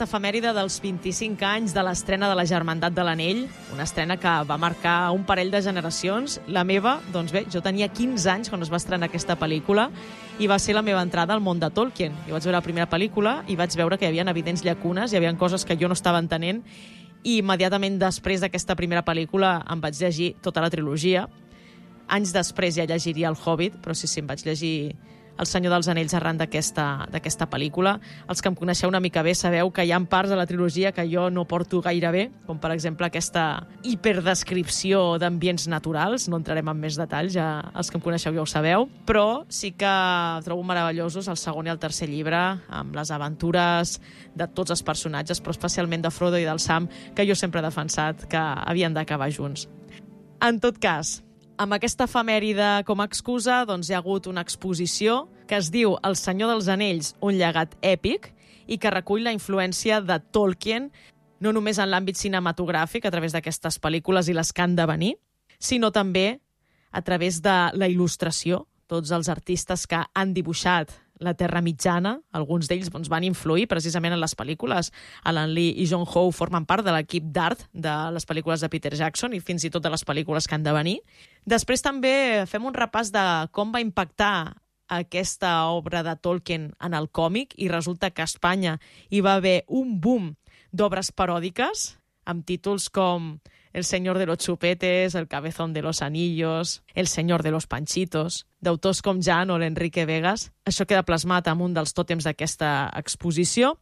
aquesta efemèride dels 25 anys de l'estrena de La Germandat de l'Anell, una estrena que va marcar un parell de generacions. La meva, doncs bé, jo tenia 15 anys quan es va estrenar aquesta pel·lícula i va ser la meva entrada al món de Tolkien. Jo vaig veure la primera pel·lícula i vaig veure que hi havia evidents llacunes, hi havia coses que jo no estava entenent, i immediatament després d'aquesta primera pel·lícula em vaig llegir tota la trilogia. Anys després ja llegiria El Hobbit, però sí, em vaig llegir El Senyor dels Anells arran d'aquesta pel·lícula. Els que em coneixeu una mica bé sabeu que hi ha parts de la trilogia que jo no porto gaire bé, com per exemple aquesta hiperdescripció d'ambients naturals. No entrarem en més detalls, ja els que em coneixeu ja ho sabeu, però sí que trobo meravellosos el segon i el tercer llibre, amb les aventures de tots els personatges, però especialment de Frodo i del Sam, que jo sempre he defensat que havien d'acabar junts. En tot cas, amb aquesta efemèride com a excusa, doncs hi ha hagut una exposició que es diu El Senyor dels Anells, un llegat èpic, i que recull la influència de Tolkien, no només en l'àmbit cinematogràfic, a través d'aquestes pel·lícules i les que han de venir, sinó també a través de la il·lustració. Tots els artistes que han dibuixat la Terra Mitjana, alguns d'ells van influir precisament en les pel·lícules. Alan Lee i John Howe formen part de l'equip d'art de les pel·lícules de Peter Jackson i fins i tot de les pel·lícules que han de venir. Després també fem un repàs de com va impactar aquesta obra de Tolkien en el còmic, i resulta que a Espanya hi va haver un boom d'obres paròdiques amb títols com El Señor de los Chupetes, El Cabezón de los Anillos, El Señor de los Panchitos, d'autors com Jan o l'Enrique Vegas. Això queda plasmat en un dels tòtems d'aquesta exposició,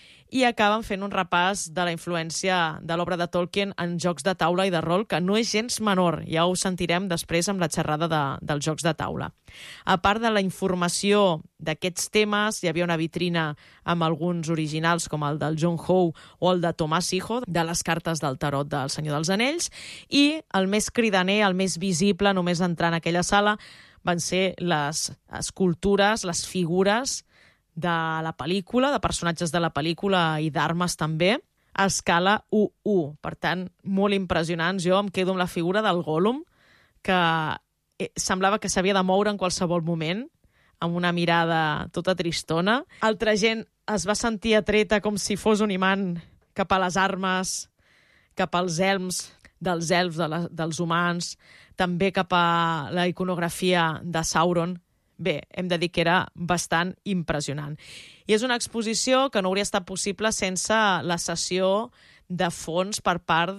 i acaben fent un repàs de la influència de l'obra de Tolkien en jocs de taula i de rol, que no és gens menor. Ja ho sentirem després amb la xerrada dels jocs de taula. A part de la informació d'aquests temes, hi havia una vitrina amb alguns originals, com el del John Howe o el de Tomàs Hijo, de les cartes del tarot del Senyor dels Anells, i el més cridaner, el més visible, només entrar en aquella sala, van ser les escultures, les figures de la pel·lícula, de personatges de la pel·lícula i d'armes també, a escala 1:1. Per tant, molt impressionants. Jo em quedo amb la figura del Gollum, que semblava que s'havia de moure en qualsevol moment, amb una mirada tota tristona. Altra gent es va sentir atreta com si fos un imant cap a les armes, cap als elms, dels elfs, dels humans, també cap a la iconografia de Sauron. Bé, hem de dir que era bastant impressionant. I és una exposició que no hauria estat possible sense la cessió de fons per part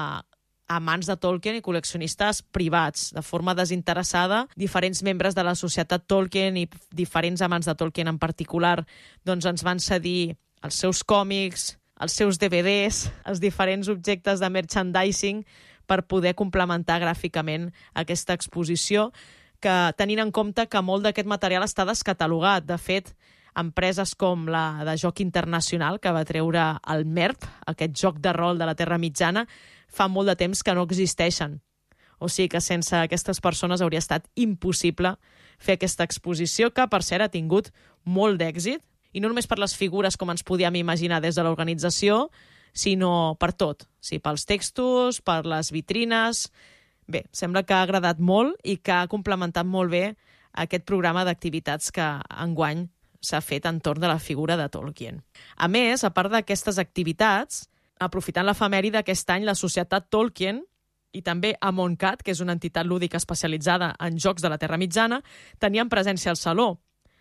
d'amants de Tolkien i col·leccionistes privats. De forma desinteressada, diferents membres de la societat Tolkien i diferents amants de Tolkien en particular doncs ens van cedir els seus còmics, els seus DVDs, els diferents objectes de merchandising per poder complementar gràficament aquesta exposició, que tenint en compte que molt d'aquest material està descatalogat. De fet, empreses com la de Joc Internacional, que va treure el MERP, aquest joc de rol de la Terra Mitjana, fa molt de temps que no existeixen. O sigui que sense aquestes persones hauria estat impossible fer aquesta exposició, que per cert ha tingut molt d'èxit, i no només per les figures com ens podíem imaginar des de l'organització, sinó per tot. O sigui, pels textos, per les vitrines. Bé, sembla que ha agradat molt i que ha complementat molt bé aquest programa d'activitats que enguany s'ha fet entorn de la figura de Tolkien. A més, a part d'aquestes activitats, aprofitant l'efemèride d'aquest any, la Societat Tolkien i també Amontcat, que és una entitat lúdica especialitzada en jocs de la Terra Mitjana, tenien presència al saló.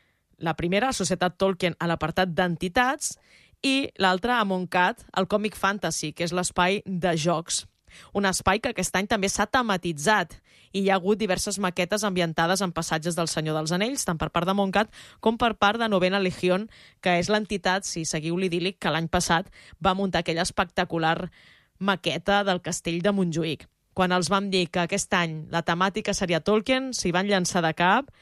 La primera, la Societat Tolkien, a l'apartat d'entitats, i l'altra, Amontcat, el Còmic Fantasy, que és l'espai de jocs. Un espai que aquest any també s'ha tematitzat i hi ha hagut diverses maquetes ambientades en passatges del Senyor dels Anells, tant per part de Montcat com per part de Novena Legión, que és l'entitat, si seguiu l'idíl·lic, que l'any passat va muntar aquella espectacular maqueta del castell de Montjuïc. Quan els vam dir que aquest any la temàtica seria Tolkien, s'hi van llançar de cap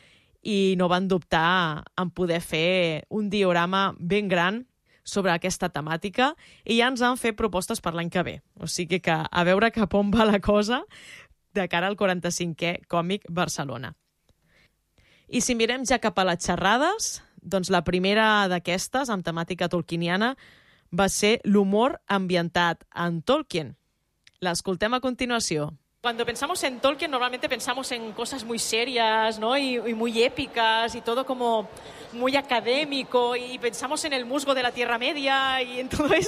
i no van dubtar en poder fer un diorama ben gran sobre aquesta temàtica, i ja ens han fet propostes per l'any que ve. O sigui que a veure cap on va la cosa de cara al 45è Còmic Barcelona. I si mirem ja cap a les xerrades, doncs la primera d'aquestes, amb temàtica tolkieniana, va ser l'humor ambientat en Tolkien. L'escoltem a continuació. Cuando pensamos en Tolkien, normalmente pensamos en cosas muy serias, ¿no? Y muy épicas y todo como muy académico, y pensamos en el musgo de la Tierra Media y en todo eso.